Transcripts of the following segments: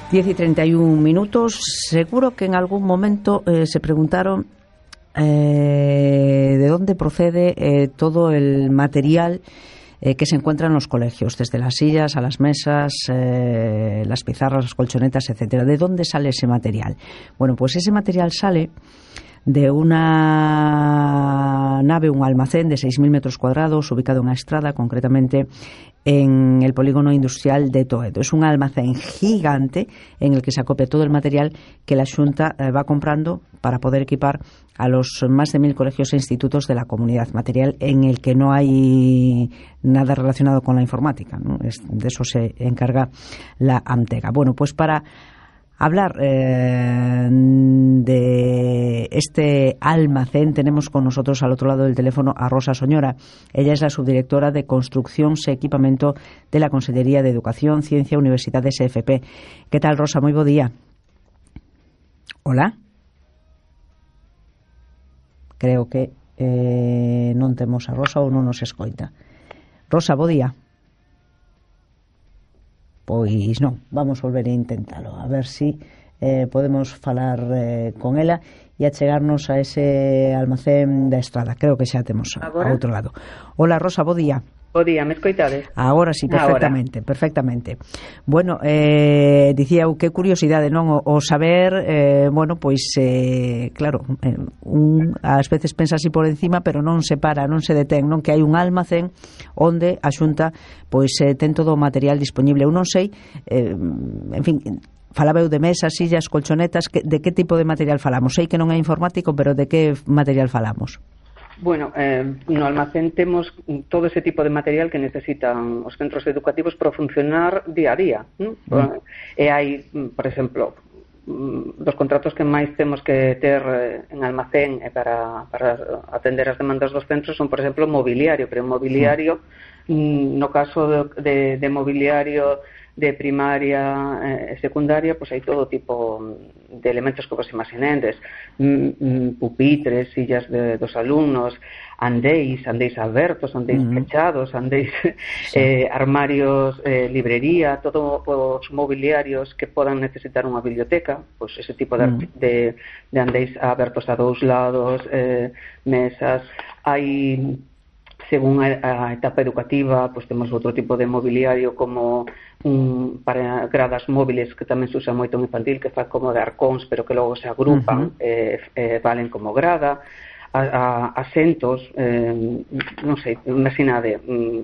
10:31. Seguro que en algún momento se preguntaron de dónde procede todo el material que se encuentra en los colegios, desde las sillas a las mesas, las pizarras, las colchonetas, etcétera. ¿De dónde sale ese material? Bueno, pues ese material sale de una nave, un almacén de 6.000 metros cuadrados, ubicado en Estrada, concretamente en el polígono industrial de Toedo. Es un almacén gigante en el que se acopia todo el material que la Xunta va comprando para poder equipar a los más de 1.000 colegios e institutos de la comunidad. Material en el que no hay nada relacionado con la informática, ¿no? De eso se encarga la Amtega. Bueno, pues para hablar de este almacén tenemos con nosotros al otro lado del teléfono a Rosa Soñora. Ella es la subdirectora de Construcción e Equipamento de la Consellería de Educación, Ciencia, Universidades e FP. ¿Qué tal, Rosa? Moi bo día. Hola. Creo que non temos a Rosa ou non nos escoita. Rosa, bo día. Pois non, vamos volver a intentalo, a ver si podemos falar con ela e achegarnos a ese almacén da Estrada. Creo que xa temos ao outro lado. Hola, Rosa, bo día. Bo día, me escoitades? Agora sí, perfectamente, perfectamente. Bueno, dicía eu, que curiosidade, non? O saber, bueno, pois, claro, ás veces pensa así por encima, pero non se para, non se detén, non? Que hai un almacén onde a Xunta, pois, ten todo o material disponible. Eu non sei, en fin, falaba eu de mesas, sillas, colchonetas, de que tipo de material falamos? Sei que non é informático, pero de que material falamos? Bueno, no almacén temos todo ese tipo de material que necesitan os centros educativos para funcionar día a día, ¿no? E hai, por exemplo, dos contratos que máis temos que ter en almacén para atender as demandas dos centros son, por exemplo, mobiliario, pero mobiliario, no caso de mobiliario de primaria e secundaria, pois hai todo tipo de elementos que vos imaginendes, pupitres, sillas dos alumnos, andéis abertos, andéis pechados, andéis armarios, librería, todos os mobiliarios que podan necesitar unha biblioteca, pois ese tipo de andéis abertos a dous lados, mesas. Hai, según a etapa educativa, pues temos outro tipo de mobiliario como para gradas móviles, que tamén se usa moito en infantil, que fa como de arcóns, pero que logo se agrupan, valen como grada. Asentos, non sei, imaginade,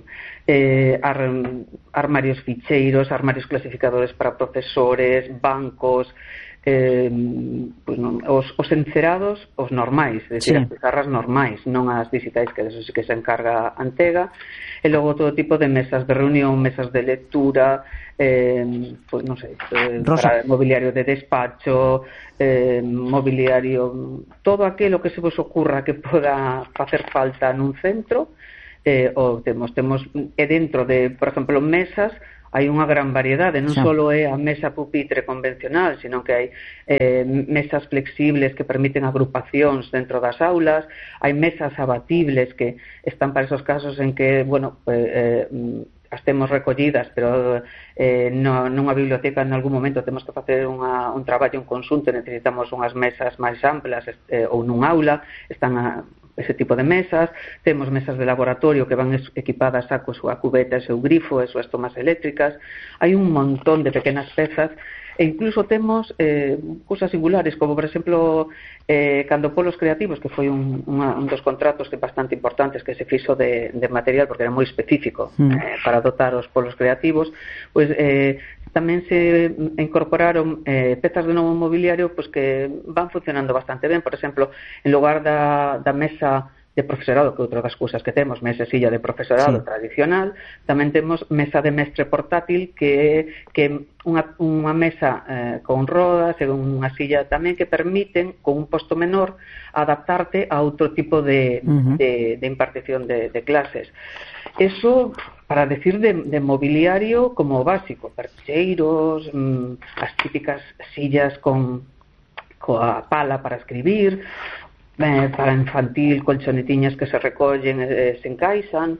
armarios ficheiros, armarios clasificadores para profesores, bancos, pues non, os encerados, os normais, é dicir, as pizarras normais, non as digitais, que eso sí que se encarga Antega, e logo todo tipo de mesas de reunión, mesas de lectura, pues non sei, para mobiliario de despacho, mobiliario, todo aquilo que se vos ocurra que poda facer falta nun centro, o temos, e dentro de, por exemplo, mesas, hai unha gran variedade, non só é a mesa pupitre convencional, sino que hai mesas flexibles que permiten agrupacións dentro das aulas, hai mesas abatibles que están para esos casos en que, bueno, as temos recollidas, pero nunha biblioteca en algún momento temos que facer un traballo en conxunto, necesitamos unhas mesas máis amplas, ou nun aula, están ese tipo de mesas. Temos mesas de laboratorio que van equipadas a coa súa cubeta, seu grifo, e súas tomas eléctricas. Hai un montón de pequenas pezas, e incluso temos cousas singulares, como por exemplo cando Polos Creativos, que foi un dos contratos bastante importantes que se fixo de material, porque era moi específico para dotar os polos creativos, pois tamén se incorporaron pezas de novo mobiliario pois que van funcionando bastante ben. Por exemplo, en lugar da mesa de profesorado, que outra das cousas que temos, mesa e silla de profesorado tradicional, tamén temos mesa de mestre portátil, que unha mesa con rodas e unha silla tamén que permiten, con un posto menor, adaptarte a outro tipo de impartición de clases. Eso, para decir de mobiliario como básico, percheiros, as típicas sillas coa pala para escribir, para infantil, colchonetiñas que se recollen e se encaixan,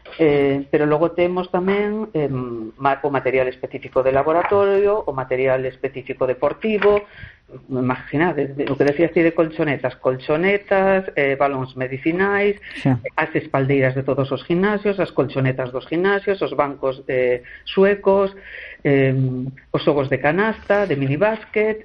Pero logo temos tamén o material específico de laboratorio, o material específico deportivo. Imaginade, o que decías ti de colchonetas, balóns medicinais, as espaldeiras de todos os gimnasios, as colchonetas dos gimnasios, os bancos suecos, os xogos de canasta, de minibásquet,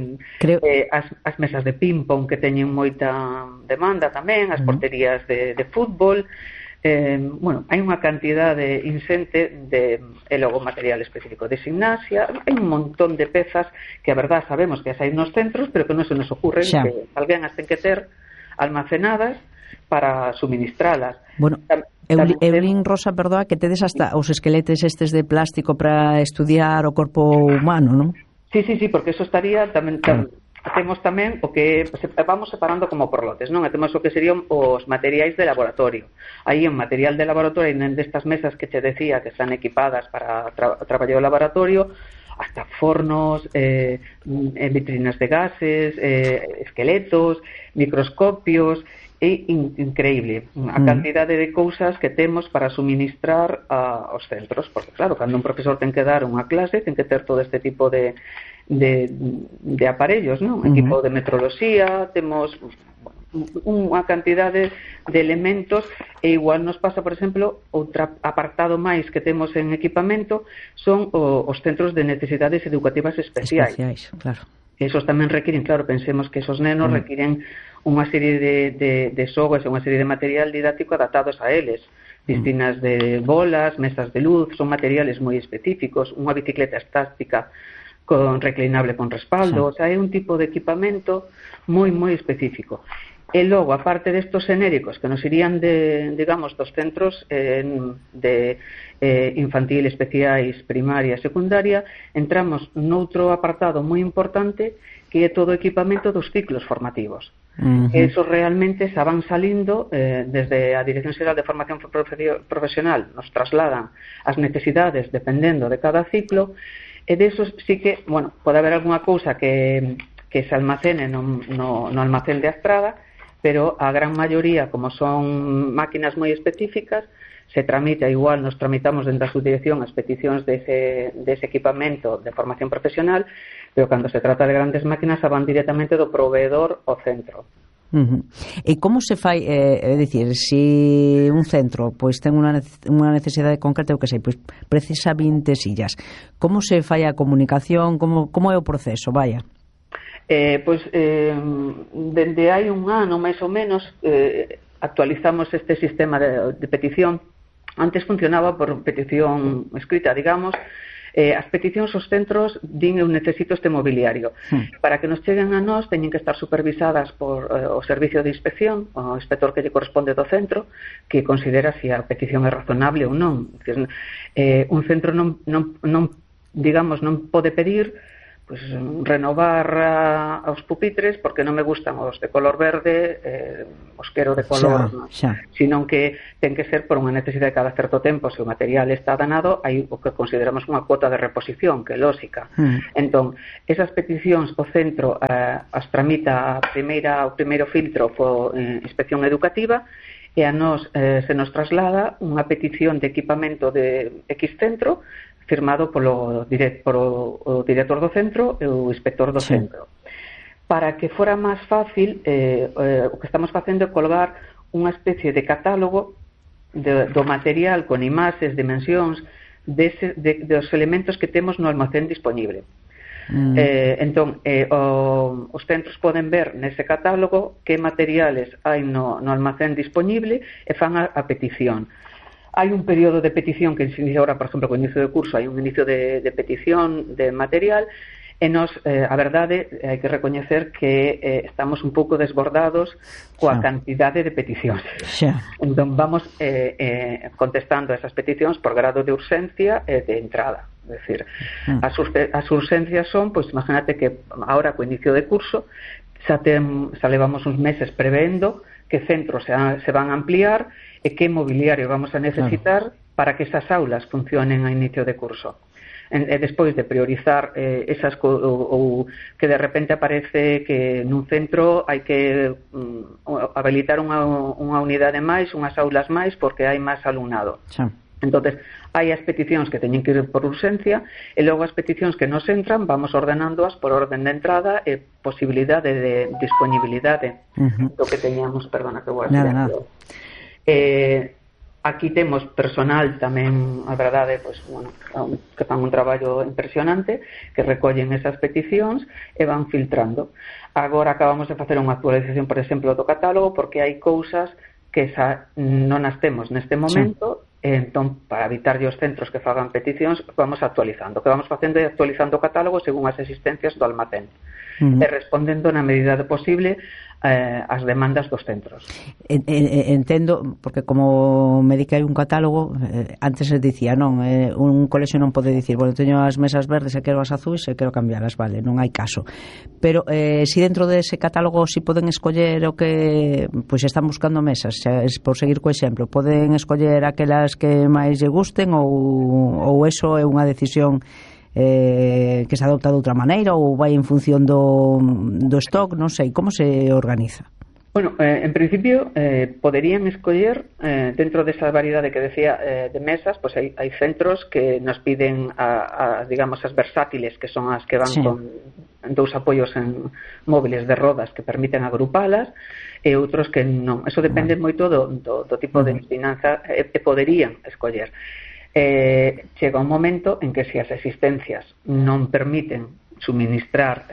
as mesas de ping-pong que teñen moita demanda tamén, as porterías de fútbol. Hai unha cantidade insente e logo material específico de gimnasia. Hai un montón de pezas que a verdad sabemos que as hai nos centros, pero que non se nos ocurren, que alguén as ten que ter almacenadas para suministralas. Bueno, Eulín, Rosa, perdoa, que tedes hasta os esqueletes estes de plástico para estudiar o corpo humano, non? Sí, porque eso estaría tamén... Temos tamén o que vamos separando como por lotes, non? Temos o que serían os materiais de laboratorio. Aí en material de laboratorio, en destas mesas que te decía que están equipadas para traballo de laboratorio, hasta fornos, vitrinas de gases, esqueletos, microscopios. É increíble a cantidade de cousas que temos para suministrar aos centros, porque claro, cando un profesor ten que dar unha clase, ten que ter todo este tipo de aparellos, non? Equipo de metroloxía, temos unha cantidade de elementos, e igual nos pasa, por exemplo, outro apartado máis que temos en equipamento son os centros de necesidades educativas especiais, claro. Esos tamén requiren, claro, pensemos que esos nenos requiren unha serie de xogos e unha serie de material didáctico adaptados a eles. Piscinas de bolas, mesas de luz, son materiales moi específicos, unha bicicleta estática reclinable con respaldo, o sea, é un tipo de equipamento moi específico. E logo, aparte destos xenéricos que nos irían digamos, dos centros de infantil, especiais, primaria, secundaria, entramos noutro apartado moi importante que é todo o equipamento dos ciclos formativos. Esos realmente se van salindo desde a Dirección Xeral de Formación Profesional, nos trasladan as necesidades dependendo de cada ciclo, e desos sí que, pode haber algunha cousa que se almacene no almacén de Astrada, pero a gran maioría, como son máquinas moi específicas, se tramita igual, nos tramitamos dentro da subdirección as peticións dese equipamento de formación profesional, pero cando se trata de grandes máquinas van directamente do proveedor ao centro. E como se fai, é dicir, se un centro pois ten unha necesidade concreta, eu que sei, pois precisa 20 sillas, como se fai a comunicación, como é o proceso, vaya? Dende hai un ano máis ou menos actualizamos este sistema de petición. Antes funcionaba por petición escrita, digamos. As peticións aos centros din eu necesito este mobiliario. Para que nos cheguen a nós teñen que estar supervisadas por o servicio de inspección, o inspector que lle corresponde do centro, que considera se a petición é razonable ou non. Un centro non pode pedir renovar os pupitres porque non me gustan os de color verde, os quero de color, sino que ten que ser por unha necesidade de cada certo tempo. Se o material está danado, hai o que consideramos unha cuota de reposición, que é lógica. Entón, esas peticións o centro as tramita o primeiro filtro por inspección educativa, e a nós se nos traslada unha petición de equipamento de X centro firmado polo director do centro e o inspector do centro. Para que fora máis fácil, o que estamos facendo é colgar unha especie de catálogo do material con imaxes, dimensións dos elementos que temos no almacén disponible. Entón, os centros poden ver nese catálogo que materiales hai no almacén disponible e fan a petición. Hai un período de petición que se inicia ahora, por exemplo, co inicio de curso, hai un inicio de petición de material, e nos, a verdade, hai que recoñecer que estamos un pouco desbordados coa cantidade de peticións. Entón, vamos contestando esas peticións por grado de urxencia e de entrada. É dicir, as urxencias son, pois, imagínate que ahora, co inicio de curso, xa levamos uns meses prevendo que centros se van a ampliar e que mobiliario vamos a necesitar para que esas aulas funcionen a inicio de curso. despois de priorizar esas ou que de repente aparece que nun centro hai que habilitar unha unidade máis, unhas aulas máis porque hai máis alumnado. Entonces, hai as peticións que teñen que ir por urxencia e logo as peticións que nos entran vamos ordenándoas por orden de entrada e posibilidade de disponibilidade do que teñamos, perdona que vou a nada. Aquí temos personal tamén, a verdade, pois, bueno, que fan un traballo impresionante, que recollen esas peticións e van filtrando. Agora acabamos de facer unha actualización, por exemplo, do catálogo, porque hai cousas que non as temos neste momento, entón, para evitar os centros que fagan peticións, vamos actualizando. O que vamos facendo é actualizando o catálogo según as existencias do almacén. E respondendo na medida do posible as demandas dos centros. Entendo, porque como me di que hai un catálogo, antes se dicía, non, un colexio non pode dicir, bueno, teño as mesas verdes e quero as azuis e quero cambialas, vale, non hai caso. Pero si dentro dese catálogo si poden escoller o que pois están buscando mesas, por seguir co exemplo, poden escoller aquelas que máis lle gusten ou eso é unha decisión que se adopta de outra maneira ou vai en función do stock, non sei, como se organiza? Bueno, en principio poderían escoller dentro desa variedade que decía de mesas, pues hai centros que nos piden digamos as versátiles, que son as que van con dous apoios en móviles de rodas que permiten agrupalas, e outros que non. Eso depende moito do tipo de ensinanza e poderían escoller. Chega un momento en que se as existencias non permiten suministrar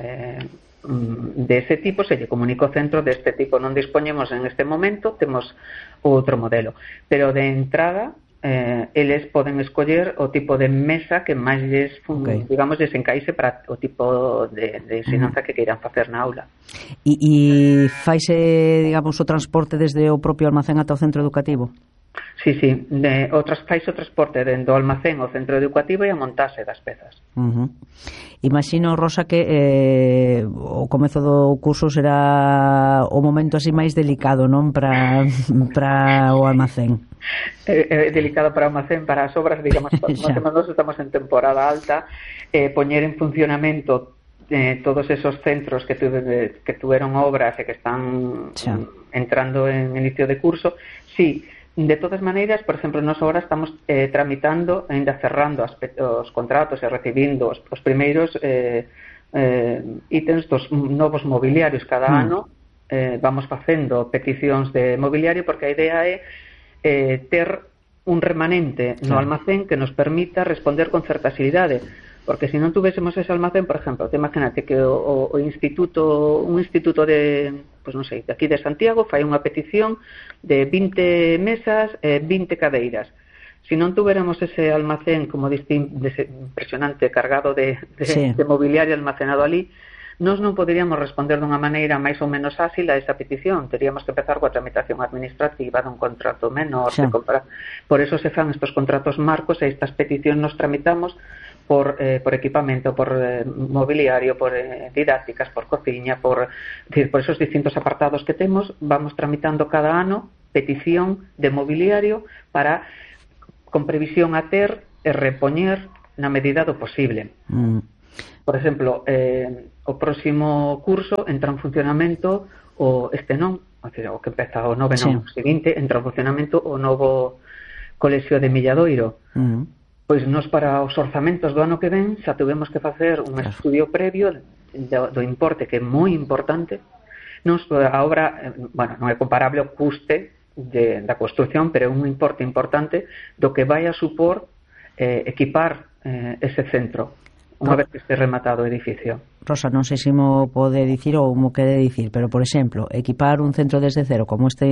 de ese tipo, se lle comunica ao centro deste tipo non dispoñemos en este momento, temos outro modelo, pero de entrada eles poden escoller o tipo de mesa que máis digamos, les encaixe para o tipo de ensinanza que queiran facer na aula. E faise, digamos, o transporte desde o propio almacén ata o centro educativo? Sí, fais o transporte dentro do almacén ao centro educativo e a montaxe das pezas. Imagino, Rosa, que o comezo do curso será o momento así máis delicado, non, para o almacén. Delicado para o almacén, para as obras, digamos, nós estamos en temporada alta, poñer en funcionamento todos esos centros que tuveron obras e que están entrando en inicio de curso, sí. De todas maneiras, por exemplo, nós agora estamos tramitando, ainda cerrando os contratos e recibindo os primeiros ítems dos novos mobiliarios cada ano. Vamos facendo peticións de mobiliario porque a idea é ter un remanente no almacén que nos permita responder con certa axilidade. Porque se non tuvésemos ese almacén, por exemplo, imagínate que un instituto de, pues non sei, de aquí de Santiago fai unha petición de 20 mesas e 20 cadeiras. Se non tuviéramos ese almacén como impresionante cargado de mobiliario almacenado ali, nós non poderíamos responder dunha maneira máis ou menos áxil a esa petición. Teríamos que empezar coa tramitación administrativa dun contrato menor. Por eso se fan estos contratos marcos e estas peticións nos tramitamos por equipamento, por mobiliario, por didácticas, por cociña, por esos distintos apartados que temos. Vamos tramitando cada ano petición de mobiliario para, con previsión a ter e repoñer na medida do posible. Por exemplo, o próximo curso entra en funcionamento o que empeza o 9 non, o seguinte, entra en funcionamento o novo colexio de Milladoiro. Pois nos para os orzamentos do ano que ven xa tuvemos que facer un estudio previo do importe, que é moi importante. A obra, non é comparable ao custe da construción, pero é un importe importante do que vai a supor equipar ese centro unha vez que este rematado o edificio. Rosa, non sei se mo pode dicir ou mo quere dicir, pero, por exemplo, equipar un centro desde cero, como este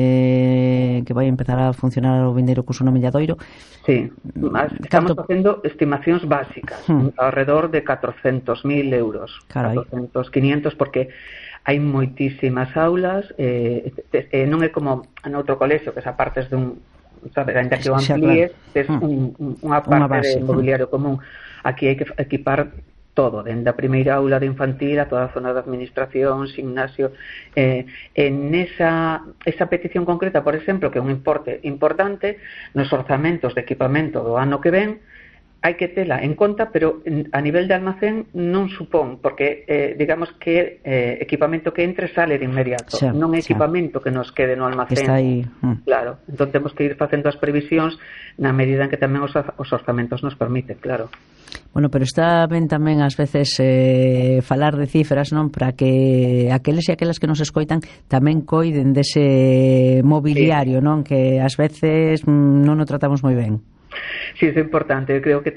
que vai empezar a funcionar o vindeiro curso no Milladoiro. Sí, estamos facendo estimacións básicas, alrededor de 400.000 euros, 400, 500, porque hai moitísimas aulas, non é como noutro colexio, que esa parte é dun, ainda que o amplíes, é unha parte de mobiliario común. Aquí hai que equipar todo, dende a primeira aula de infantil a toda a zona de administración, gimnasio. En esa petición concreta, por exemplo, que é un importe importante, nos orzamentos de equipamento do ano que ven, hai que tela en conta, pero a nivel de almacén non supón, porque digamos que equipamento que entre sale de inmediato, non é equipamento que nos quede no almacén. Está aí. Claro, entón temos que ir facendo as previsións na medida en que tamén os orzamentos nos permiten, claro. Bueno, pero está ben tamén ás veces falar de cifras, non? Para que aqueles e aquelas que nos escoitan tamén coiden dese mobiliario, non? Que ás veces non o tratamos moi ben. Sí, é importante. Eu creo que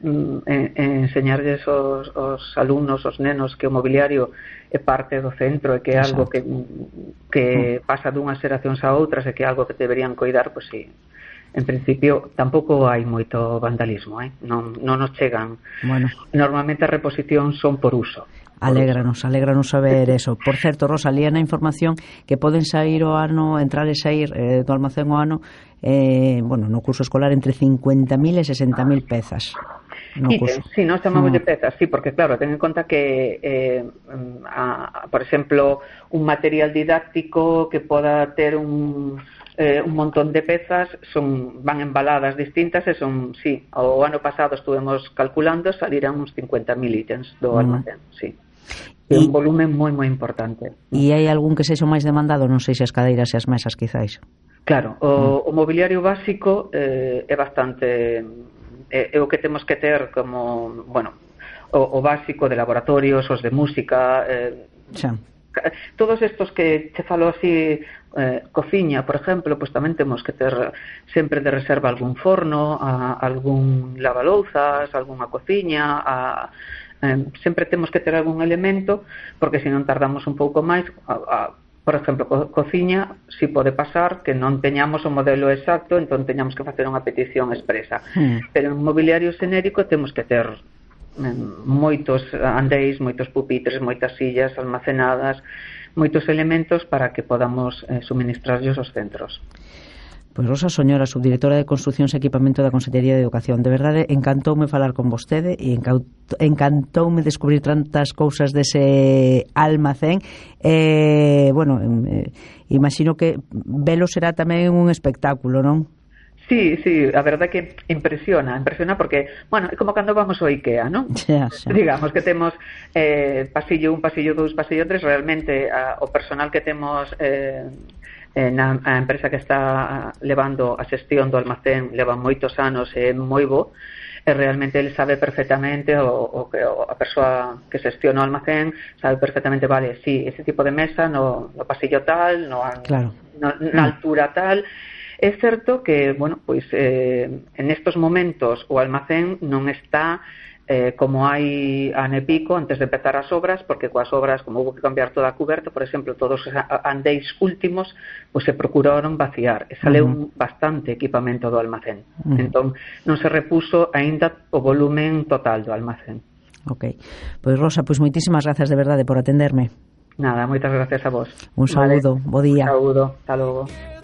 enseñarlles aos alumnos, aos nenos, que o mobiliario é parte do centro e que é algo que pasa dunhas xeracións a outras e que é algo que deberían coidar, pois sí. En principio, tampouco hai moito vandalismo, non nos chegan. Bueno. Normalmente as reposicións son por uso. Alégranos saber eso. Por certo, Rosa, lía na información que poden sair o ano, entrar e sair do almacén o ano, no curso escolar entre 50.000 e 60.000 pezas. Sí, nós chamamos de pezas, sí, porque claro, ten en conta que por exemplo, un material didáctico que poda ter un montón de pezas van embaladas distintas e son, sí, o ano pasado estuvemos calculando, salirán uns 50.000 ítems do almacén, sí. É un volumen moi importante. E hai algún que sexa máis demandado? Non sei se as cadeiras e as mesas, quizáis. Claro, o mobiliario básico é bastante... é o que temos que ter como, bueno, o básico de laboratorios, os de música... todos estos que te falo así, cociña, por exemplo, pues tamén temos que ter sempre de reserva algún forno, algún lavalouzas, algunha cociña, sempre temos que ter algún elemento, porque se non tardamos un pouco máis. Por exemplo, cociña, si pode pasar que non teñamos o modelo exacto, entón teñamos que facer unha petición expresa. Pero en mobiliario xenérico temos que ter moitos andéis, moitos pupitres, moitas sillas almacenadas, moitos elementos para que podamos suministrarlles aos centros. Pois Rosa Soñora, subdirectora de Construcións e Equipamento da Consellería de Educación, de verdade encantoume falar con vostede e encantoume descubrir tantas cousas dese almacén. Imagino que velo será tamén un espectáculo, non? Sí, a verdade que impresiona porque, bueno, é como cando vamos ao IKEA, non? Xa. Digamos que temos pasillo 1, pasillo 2, pasillo 3, realmente o personal que temos na empresa que está levando a xestión do almacén leva moitos anos e é moi bo, e realmente ele sabe perfectamente a persoa que xestiona o almacén sabe perfectamente, vale, sí, ese tipo de mesa no pasillo tal, na altura tal. É certo que, bueno, pois en estos momentos o almacén non está como hai ano e pico antes de empezar as obras, porque coas obras, como houve que cambiar toda a cuberta, por exemplo, todos os andéis últimos, pois se procuraron vaciar, e saleu bastante equipamento do almacén. Entón, non se repuso aínda o volumen total do almacén. Ok. Pois Rosa, pois moitísimas grazas de verdade por atenderme. Nada, moitas gracias a vos. Un saúdo, bo día. Un saúdo, hasta logo.